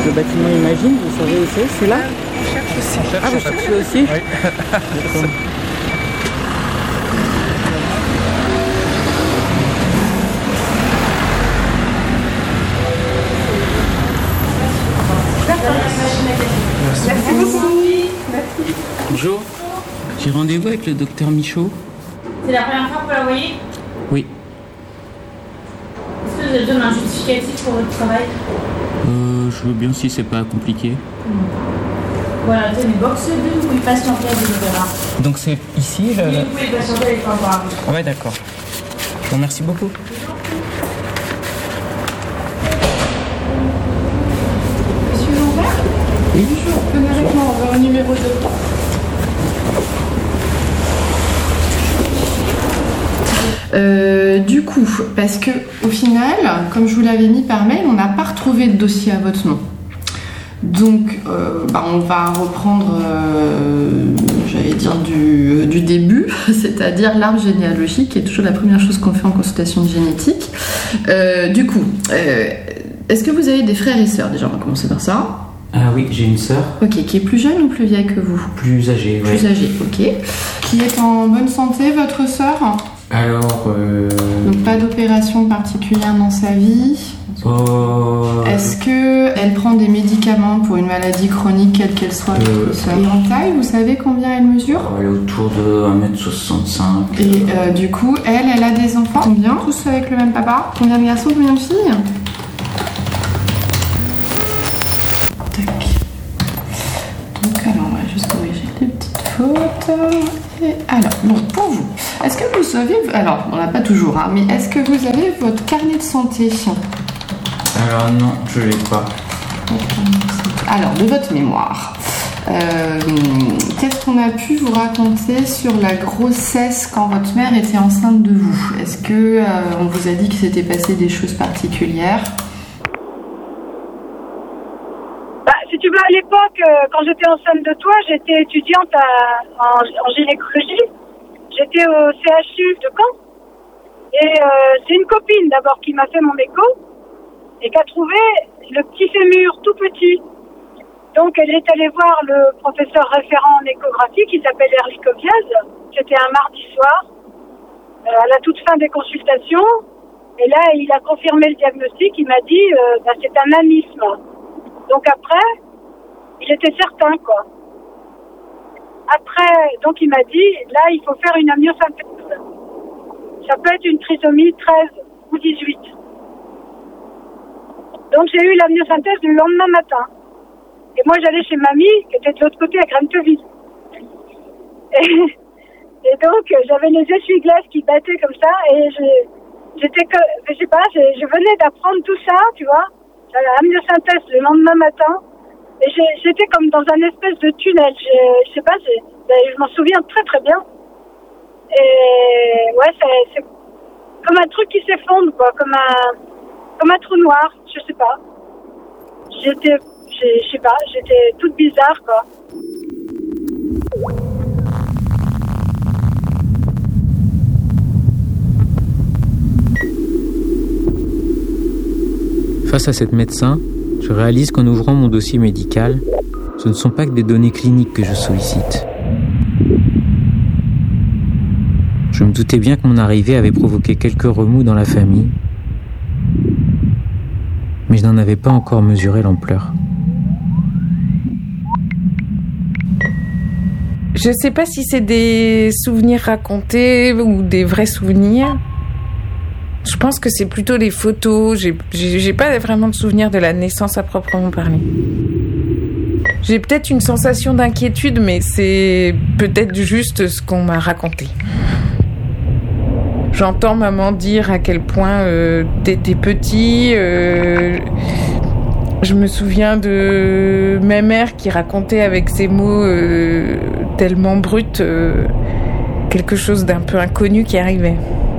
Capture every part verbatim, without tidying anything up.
Le bâtiment Imagine, vous savez où c'est? C'est là? On cherche aussi. On cherche ah, vous cherchez aussi? Oui. Merci beaucoup. Bonjour. J'ai rendez-vous avec le docteur Michaud. C'est la première fois que vous la voyez? Oui. Est-ce que vous avez besoin d'un justificatif pour votre travail? Euh, je veux bien si c'est pas compliqué. Mmh. Voilà, tenez, box deux, vous pouvez patienter à l'opéra. Donc c'est ici le... Oui, vous pouvez patienter avec l'opéra. Ouais, d'accord. Je vous remercie beaucoup. Monsieur Lambert? Oui. Bonjour, venez avec moi, on va au numéro deux. Euh, du coup, parce que au final, comme je vous l'avais mis par mail, on n'a pas retrouvé de dossier à votre nom. Donc, euh, bah, on va reprendre, euh, j'allais dire, du, du début, c'est-à-dire l'arbre généalogique, qui est toujours la première chose qu'on fait en consultation de génétique. Euh, du coup, euh, est-ce que vous avez des frères et sœurs? Déjà, on va commencer par ça. Ah oui, j'ai une sœur. Ok, qui est plus jeune ou plus vieille que vous? Plus âgée, oui. Plus âgée, ok. Qui est en bonne santé, votre sœur? Alors, euh... Donc pas d'opération particulière dans sa vie. Oh... Est-ce que elle prend des médicaments pour une maladie chronique, quelle qu'elle soit? Euh... Et en taille, vous savez combien elle mesure? Elle est autour de un mètre soixante-cinq. Et euh, du coup, elle, elle a des enfants? Combien? Tous avec le même papa? Combien de garçons, combien de filles? Tac. Donc alors, on va juste corriger les petites fautes. Et alors, bon, pour vous, est-ce que vous avez... Alors, on n'a pas toujours, hein, mais est-ce que vous avez votre carnet de santé? Alors non, je l'ai pas. Alors, de votre mémoire, euh, qu'est-ce qu'on a pu vous raconter sur la grossesse quand votre mère était enceinte de vous? Est-ce que euh, on vous a dit qu'il s'était passé des choses particulières? Bah, si tu veux, à l'époque, euh, quand j'étais enceinte de toi, j'étais étudiante à, en, en gynécologie. J'étais au C H U de Caen. Et euh, c'est une copine d'abord qui m'a fait mon écho et qui a trouvé le petit fémur tout petit. Donc elle est allée voir le professeur référent en échographie qui s'appelle Erlich Koviaz. C'était un mardi soir, euh, à la toute fin des consultations. Et là, il a confirmé le diagnostic. Il m'a dit euh, bah, c'est un anisme. Donc après, il était certain, quoi. Après, donc il m'a dit, là, il faut faire une amniosynthèse. Ça peut être une trisomie treize ou dix-huit. Donc j'ai eu l'amniosynthèse le lendemain matin. Et moi, j'allais chez mamie, qui était de l'autre côté à Grenteville. Et, et donc, j'avais les essuie-glaces qui battaient comme ça, et j'ai, j'étais que, je sais pas, je, je venais d'apprendre tout ça, tu vois. J'avais l'amniosynthèse le lendemain matin. Et j'ai, j'étais comme dans un espèce de tunnel. J'ai, je sais pas, j'ai, je m'en souviens très très bien. Et ouais, c'est, c'est comme un truc qui s'effondre, quoi, comme un, comme un trou noir, je sais pas. J'étais, je sais pas, j'étais toute bizarre, quoi. Face à cette médecin, je réalise qu'en ouvrant mon dossier médical, ce ne sont pas que des données cliniques que je sollicite. Je me doutais bien que mon arrivée avait provoqué quelques remous dans la famille, mais je n'en avais pas encore mesuré l'ampleur. Je sais pas si c'est des souvenirs racontés ou des vrais souvenirs. Je pense que c'est plutôt les photos. J'ai, j'ai, j'ai pas vraiment de souvenir de la naissance à proprement parler. J'ai peut-être une sensation d'inquiétude, mais c'est peut-être juste ce qu'on m'a raconté. J'entends maman dire à quel point euh, t'étais petit. Euh, je me souviens de ma mère qui racontait avec ses mots euh, tellement bruts euh, quelque chose d'un peu inconnu qui arrivait.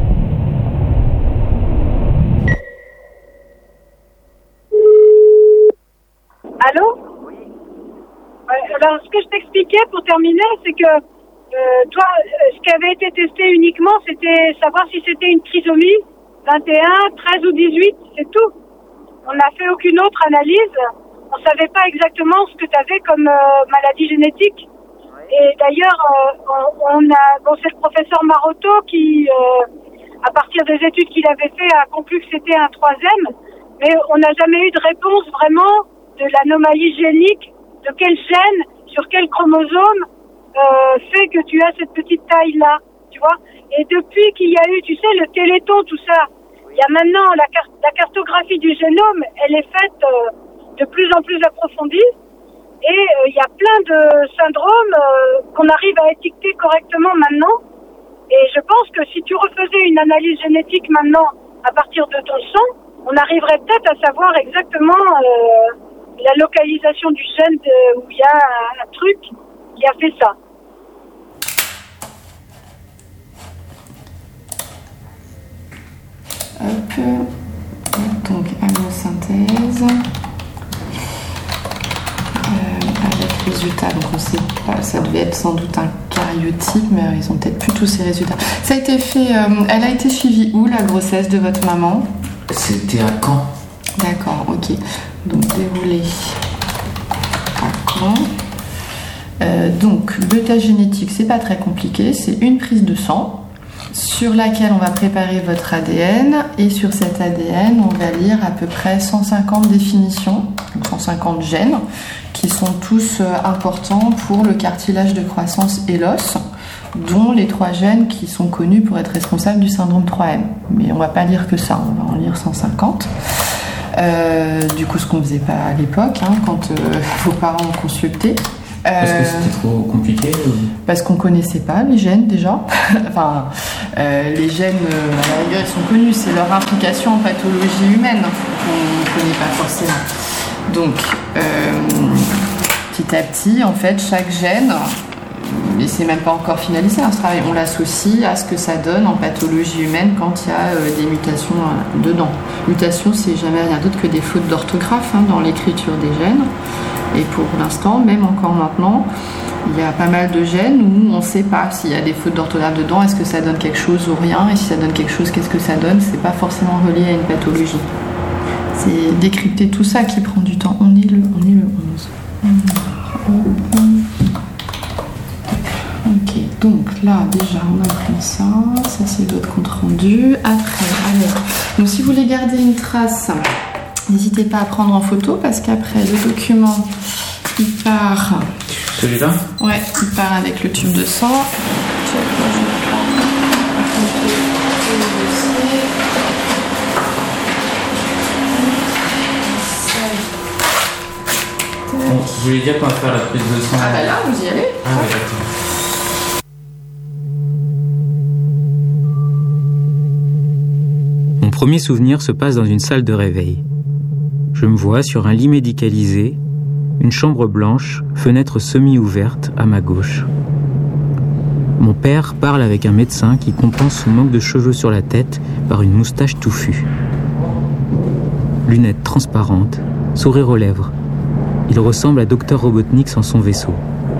Allô? Oui. Ouais, alors, ce que je t'expliquais pour terminer, c'est que Euh, toi, euh, ce qui avait été testé uniquement, c'était savoir si c'était une trisomie vingt et un, treize ou dix-huit, c'est tout. On n'a fait aucune autre analyse. On on savait pas exactement ce que tu avais comme euh, maladie génétique. Et d'ailleurs, euh, on, on a, bon, c'est le professeur Maroto qui, euh, à partir des études qu'il avait fait, a conclu que c'était un troisième. Mais on n'a jamais eu de réponse vraiment de l'anomalie génique, de quel gène, sur quel chromosome euh, fait que tu as cette petite taille-là, tu vois. Et depuis qu'il y a eu, tu sais, le téléthon, tout ça, il y a maintenant la, car- la cartographie du génome, elle est faite euh, de plus en plus approfondie. Et euh, il y a plein de syndromes euh, qu'on arrive à étiqueter correctement maintenant. Et je pense que si tu refaisais une analyse génétique maintenant à partir de ton sang, on arriverait peut-être à savoir exactement euh, la localisation du gène de, où il y a un, un truc qui a fait ça. Hop, donc amyosynthèse. Résultats, donc on sait pas, ça devait être sans doute un karyotype, mais ils ont peut-être plus tous ces résultats. Ça a été fait, euh, elle a été suivie où la grossesse de votre maman? C'était à Caen. D'accord, ok. Donc déroulé à Caen. Euh, donc le test génétique, c'est pas très compliqué, c'est une prise de sang sur laquelle on va préparer votre A D N et sur cet A D N, on va lire à peu près cent cinquante définitions, donc cent cinquante gènes qui sont tous importants pour le cartilage de croissance et l'os, dont les trois gènes qui sont connus pour être responsables du syndrome trois M. Mais on va pas lire que ça, on va en lire cent cinquante. Euh, du coup, ce qu'on faisait pas à l'époque, hein, quand euh, vos parents ont consulté. Parce que c'était trop compliqué ou... Parce qu'on connaissait pas les gènes déjà. Enfin, euh, les gènes, euh, à la rigueur, ils sont connus, c'est leur implication en pathologie humaine qu'on ne connaît pas forcément. Donc, euh, petit à petit, en fait, chaque gène, et c'est même pas encore finalisé, hein, ce travail, on l'associe à ce que ça donne en pathologie humaine quand il y a euh, des mutations euh, dedans. Mutation, c'est jamais rien d'autre que des fautes d'orthographe hein, dans l'écriture des gènes. Et pour l'instant, même encore maintenant, il y a pas mal de gènes où on ne sait pas s'il y a des fautes d'orthographe dedans, est-ce que ça donne quelque chose ou rien, et si ça donne quelque chose, qu'est-ce que ça donne, c'est pas forcément relié à une pathologie. C'est décrypter tout ça qui prend du temps. On est le, on est le onze. Ok, donc là déjà on a pris ça, ça c'est votre compte rendu. Après, alors, donc si vous voulez garder une trace, n'hésitez pas à prendre en photo parce qu'après le document il part. Celui-là ? Ouais, il part avec le tube de sang. Bon, vous voulez dire qu'on va faire la prise de sang? Ah bah là, vous y allez. Ah ouais, d'accord. Mon premier souvenir se passe dans une salle de réveil. Je me vois sur un lit médicalisé, une chambre blanche, fenêtre semi-ouverte à ma gauche. Mon père parle avec un médecin qui compense son manque de cheveux sur la tête par une moustache touffue. Lunettes transparentes, sourire aux lèvres. Il ressemble à docteur Robotnik sans son vaisseau.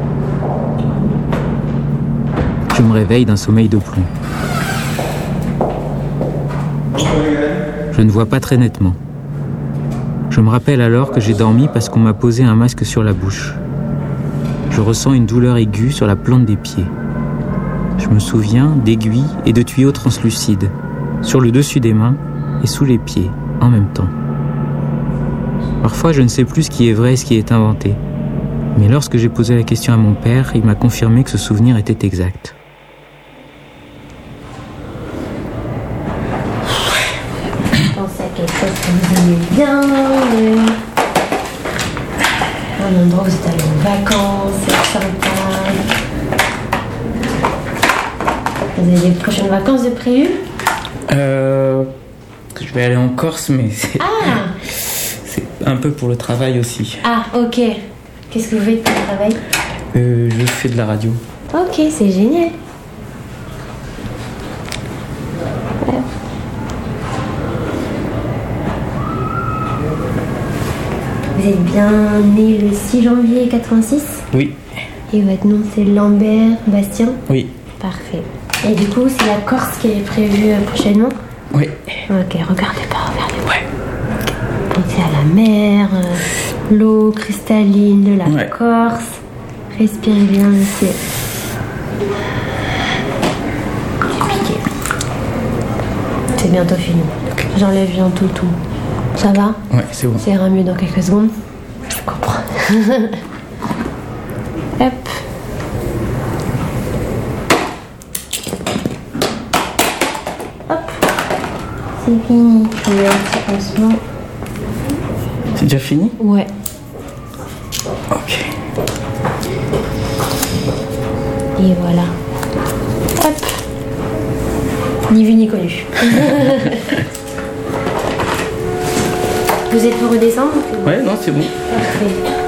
Je me réveille d'un sommeil de plomb. Je ne vois pas très nettement. Je me rappelle alors que j'ai dormi parce qu'on m'a posé un masque sur la bouche. Je ressens une douleur aiguë sur la plante des pieds. Je me souviens d'aiguilles et de tuyaux translucides, sur le dessus des mains et sous les pieds, en même temps. Parfois, je ne sais plus ce qui est vrai et ce qui est inventé. Mais lorsque j'ai posé la question à mon père, il m'a confirmé que ce souvenir était exact. Pensez à quelque chose que vous aimez bien, euh... un endroit où vous êtes allé en vacances, c'est sympa. Vous avez des prochaines vacances de prévues? Euh... Je vais aller en Corse, mais c'est... Ah! C'est un peu pour le travail aussi. Ah, ok. Qu'est-ce que vous faites pour le travail? Euh, je fais de la radio. Ok, c'est génial. Ouais. Vous êtes bien né le six janvier quatre-vingt-six? Oui. Et votre nom c'est Lambert Bastien? Oui. Parfait. Et du coup, c'est la Corse qui est prévue prochainement? Oui. Ok, regardez pas, regardez pas. Ouais. Pensez à la mer. Euh... l'eau cristalline de la Ouais. Corse. Respirez bien, monsieur. J'ai piqué. C'est bientôt fini. J'enlève bientôt tout. Ça va? Ouais, c'est bon. Ça ira mieux dans quelques secondes. Je comprends. Hop. Hop. C'est fini. Je mets un petit pansement. C'est déjà fini? Ouais. Ok. Et voilà. Hop. Ni vu ni connu. Vous êtes pour redescendre? Ouais, non, c'est bon. Parfait.